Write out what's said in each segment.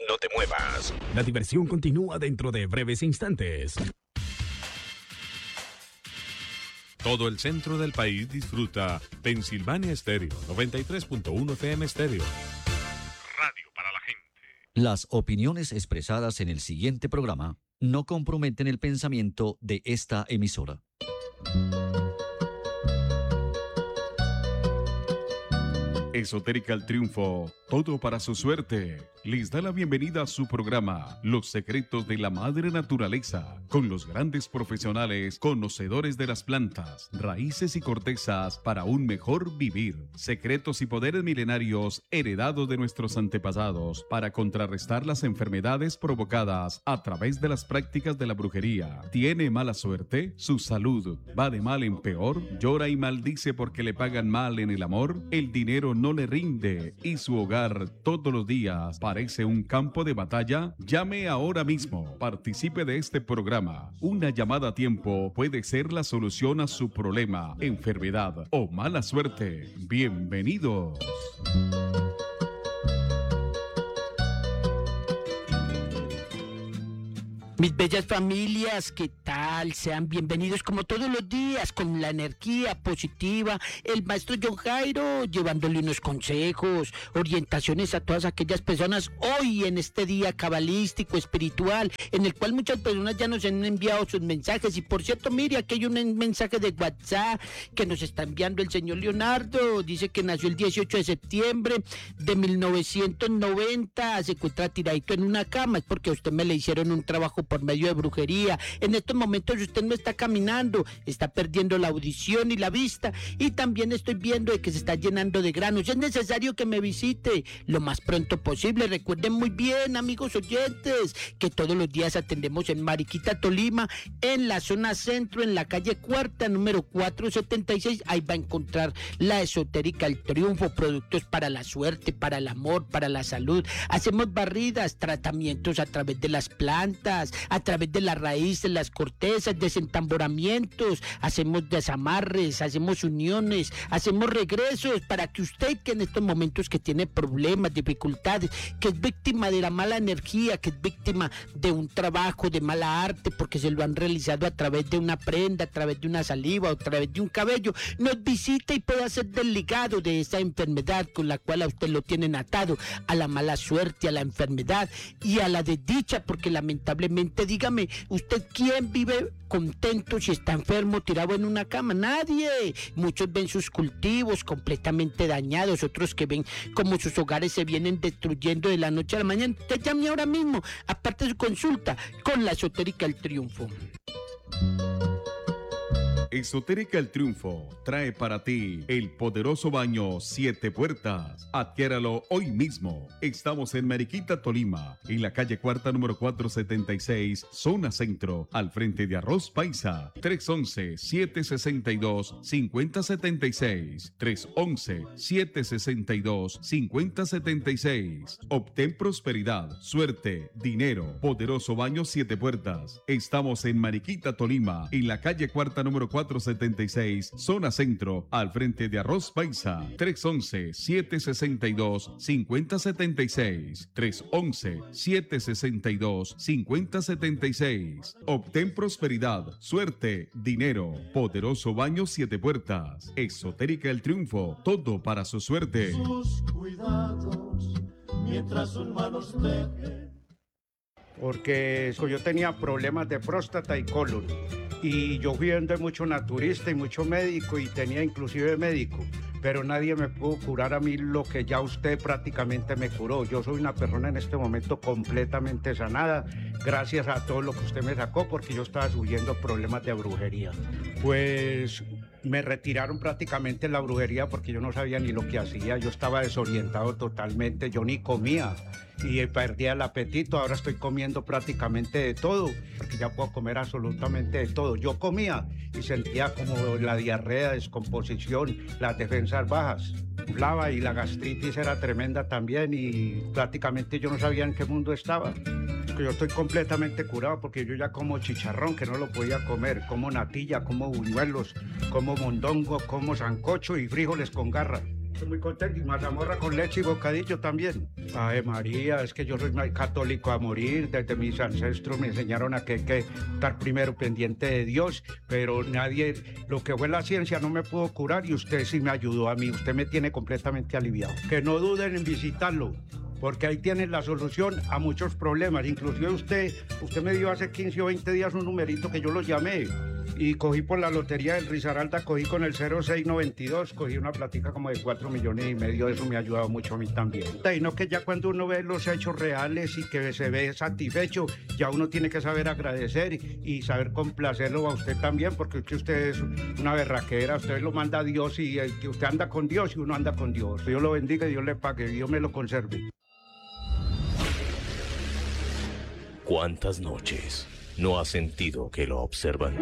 No te muevas. La diversión continúa dentro de breves instantes. Todo el centro del país disfruta Pensilvania Estéreo, 93.1 FM Estéreo. Radio para la gente. Las opiniones expresadas en el siguiente programa no comprometen el pensamiento de esta emisora. Esotérica El Triunfo, todo para su suerte. Les da la bienvenida a su programa, Los Secretos de la Madre Naturaleza, con los grandes profesionales, conocedores de las plantas, raíces y cortezas para un mejor vivir. Secretos y poderes milenarios heredados de nuestros antepasados para contrarrestar las enfermedades provocadas a través de las prácticas de la brujería. ¿Tiene mala suerte? ¿Su salud va de mal en peor? ¿Llora y maldice porque le pagan mal en el amor? ¿El dinero no le rinde y su hogar todos los días parece un campo de batalla? Llame ahora mismo. Participe de este programa. Una llamada a tiempo puede ser la solución a su problema, enfermedad o mala suerte. Bienvenidos. Mis bellas familias, ¿qué tal? Sean bienvenidos como todos los días con la energía positiva, el maestro John Jairo llevándole unos consejos, orientaciones a todas aquellas personas hoy en este día cabalístico, espiritual, en el cual muchas personas ya nos han enviado sus mensajes. Y por cierto, mire, aquí hay un mensaje de WhatsApp que nos está enviando el señor Leonardo. Dice que nació el 18 de septiembre de 1990, se encuentra tiradito en una cama, es porque a usted me le hicieron un trabajo por medio de brujería. En estos momentos usted no está caminando, está perdiendo la audición y la vista, y también estoy viendo de que se está llenando de granos. Es necesario que me visite lo más pronto posible. Recuerden muy bien, amigos oyentes, que todos los días atendemos en Mariquita, Tolima, en la zona centro, en la calle Cuarta, número 476. Ahí va a encontrar la Esotérica El Triunfo, productos para la suerte, para el amor, para la salud. Hacemos barridas, tratamientos a través de las plantas, a través de las raíces, las cortezas, desentamboramientos, hacemos desamarres, hacemos uniones, hacemos regresos para que usted, que en estos momentos que tiene problemas, dificultades, que es víctima de la mala energía, que es víctima de un trabajo de mala arte porque se lo han realizado a través de una prenda, a través de una saliva o a través de un cabello, nos visite y pueda ser desligado de esa enfermedad con la cual a usted lo tienen atado, a la mala suerte, a la enfermedad y a la desdicha, porque lamentablemente, dígame, ¿usted quién vive contento si está enfermo, tirado en una cama? Nadie. Muchos ven sus cultivos completamente dañados, otros que ven como sus hogares se vienen destruyendo de la noche a la mañana. Usted llame ahora mismo, aparte de su consulta, con la Esotérica El Triunfo. Esotérica El Triunfo trae para ti el poderoso baño 7 puertas. Adquiéralo hoy mismo. Estamos en Mariquita, Tolima, en la calle Cuarta, número 476, zona centro, al frente de Arroz Paisa. 311-762-5076. 311-762-5076. Obtén prosperidad, suerte, dinero. Poderoso baño 7 puertas. Estamos en Mariquita, Tolima, en la calle Cuarta, número 476, zona centro, al frente de Arroz Paisa. 311-762-5076. 311-762-5076. Obtén prosperidad, suerte, dinero. Poderoso baño 7 puertas. Esotérica El Triunfo, todo para su suerte. Sus cuidados, mientras sus manos dejen. Porque yo tenía problemas de próstata y colon. Y yo fui donde mucho naturista y mucho médico, y tenía inclusive médico, pero nadie me pudo curar a mí lo que ya usted prácticamente me curó. Yo soy una persona en este momento completamente sanada, gracias a todo lo que usted me sacó, porque yo estaba sufriendo problemas de brujería. Pues me retiraron prácticamente la brujería porque yo no sabía ni lo que hacía, yo estaba desorientado totalmente, yo ni comía y perdía el apetito. Ahora estoy comiendo prácticamente de todo, porque ya puedo comer absolutamente de todo. Yo comía y sentía como la diarrea, descomposición, las defensas bajas, inflaba, y la gastritis era tremenda también, y prácticamente yo no sabía en qué mundo estaba. Yo estoy completamente curado porque yo ya como chicharrón, que no lo podía comer, como natilla, como buñuelos, como mondongo, como sancocho y frijoles con garra. Estoy muy contento. Y mazamorra con leche y bocadillo también. Ay, María, es que yo soy católico a morir. Desde mis ancestros me enseñaron a que hay que estar primero pendiente de Dios, pero nadie, lo que fue la ciencia no me pudo curar y usted sí me ayudó a mí. Usted me tiene completamente aliviado. Que no duden en visitarlo, porque ahí tienen la solución a muchos problemas. Inclusive usted me dio hace 15 o 20 días un numerito que yo lo llamé y cogí por la lotería del Risaralda, cogí con el 0692, cogí una platica como de 4,5 millones, eso me ha ayudado mucho a mí también. Y no que ya cuando uno ve los hechos reales y que se ve satisfecho, ya uno tiene que saber agradecer y saber complacerlo a usted también, porque es que usted es una berraquera, usted lo manda a Dios y que usted anda con Dios y uno anda con Dios. Dios lo bendiga y Dios le pague, Dios me lo conserve. ¿Cuántas noches no ha sentido que lo observan?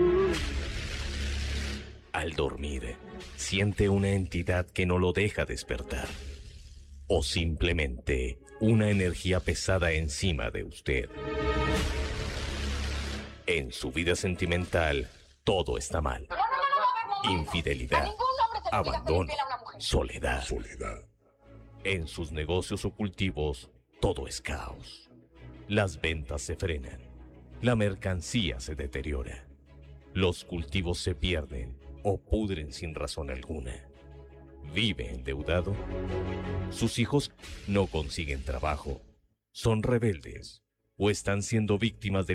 Al dormir, siente una entidad que no lo deja despertar. O simplemente una energía pesada encima de usted. En su vida sentimental, todo está mal. Infidelidad, abandono, soledad. En sus negocios o cultivos, todo es caos. Las ventas se frenan, la mercancía se deteriora, los cultivos se pierden o pudren sin razón alguna. Vive endeudado, sus hijos no consiguen trabajo, son rebeldes o están siendo víctimas de